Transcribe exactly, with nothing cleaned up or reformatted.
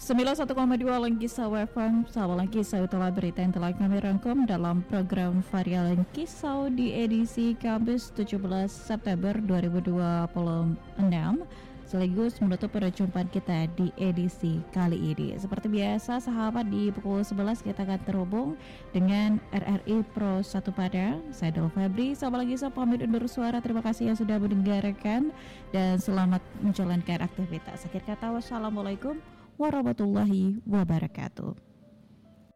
sembilan puluh satu koma dua Langkisau F M, sahabat Langkisau, itulah berita yang telah kami rangkum dalam program Varia Langkisau di edisi Kamis tujuh belas September dua ribu dua puluh enam, sekaligus menutup perjumpaan kita di edisi kali ini. Seperti biasa sahabat, di pukul sebelas kita akan terhubung dengan R R I Pro satu Padang. Saya Dul Febri, sahabat Langkisau pamit undur suara. Terima kasih yang sudah mendengarkan dan selamat menjalankan aktivitas. Akhir kata, wassalamualaikum warahmatullahi wabarakatuh.